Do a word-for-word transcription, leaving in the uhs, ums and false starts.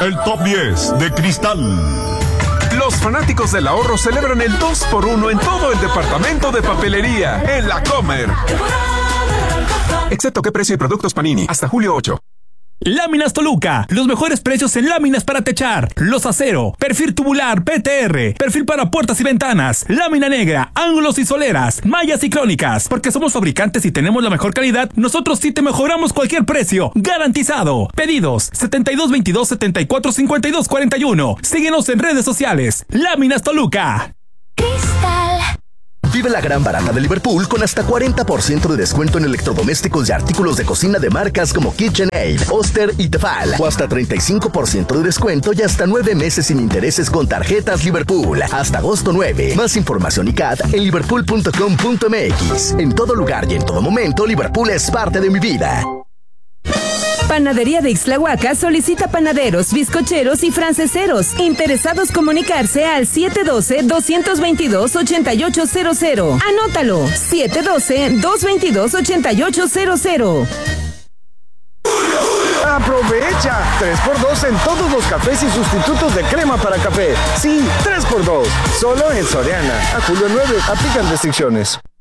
el top diez de Cristal. Los fanáticos del ahorro celebran el dos por uno en todo el departamento de papelería, en La Comer. Excepto qué precio y productos Panini, hasta julio ocho. Láminas Toluca, los mejores precios en láminas para techar, los acero, perfil tubular P T R, perfil para puertas y ventanas, lámina negra, ángulos y soleras, mallas y crónicas. Porque somos fabricantes y tenemos la mejor calidad, nosotros sí te mejoramos cualquier precio, garantizado. Pedidos setenta y dos veintidós setenta y cuatro cincuenta y dos cuarenta y uno. Síguenos en redes sociales. Láminas Toluca. Cristal. Vive la gran barata de Liverpool con hasta cuarenta por ciento de descuento en electrodomésticos y artículos de cocina de marcas como KitchenAid, Oster y Tefal. O hasta treinta y cinco por ciento de descuento y hasta nueve meses sin intereses con tarjetas Liverpool. Hasta agosto nueve. Más información y C A D en liverpool punto com punto m x. En todo lugar y en todo momento, Liverpool es parte de mi vida. Panadería de Ixtlahuaca solicita panaderos, bizcocheros y franceseros. Interesados comunicarse al siete uno dos, dos dos dos, ocho ocho cero cero. Anótalo, siete uno dos, dos dos dos, ocho ocho cero cero. ¡Aprovecha! tres por dos en todos los cafés y sustitutos de crema para café. Sí, tres por dos. Solo en Soriana. A julio nueve. Aplican restricciones.